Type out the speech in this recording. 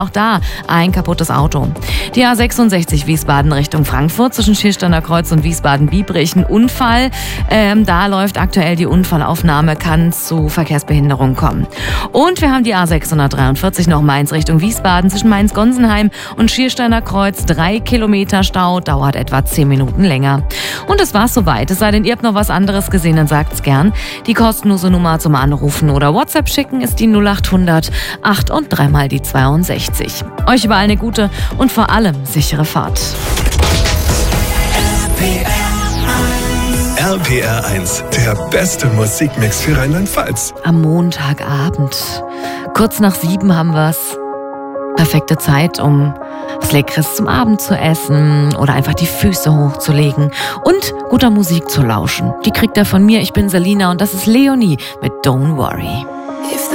Auch da ein kaputtes Auto. Die A66 Wiesbaden Richtung Frankfurt zwischen Schiersteiner Kreuz und Wiesbaden-Biebrich. Ein Unfall. Da läuft aktuell die Unfallaufnahme, kann zu Verkehrsbehinderung kommen. Und wir haben die A643 noch Mainz Richtung Wiesbaden zwischen Mainz-Gonsenheim und Schiersteiner Kreuz. 3 Kilometer Stau, dauert etwa 10 Minuten länger. Und das war's soweit. Es sei denn, ihr habt noch was anderes gesehen, dann sagt's gern. Die kostenlose Nummer zum Anrufen oder WhatsApp schicken ist die 0800 8 und 3 mal die 62. Euch überall eine gute und vor allem sichere Fahrt. RPR 1, der beste Musikmix für Rheinland-Pfalz. Am Montagabend, kurz nach 7 haben wir's. Perfekte Zeit, um was Leckeres zum Abend zu essen oder einfach die Füße hochzulegen und guter Musik zu lauschen. Die kriegt ihr von mir, ich bin Selina und das ist Leonie mit Don't Worry.